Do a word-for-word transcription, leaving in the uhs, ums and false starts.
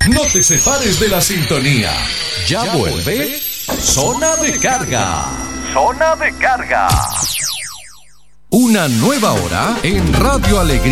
No te separes de la sintonía. Ya, ya vuelve Zona de Carga. Zona de Carga. Una nueva hora en Radio Alegría.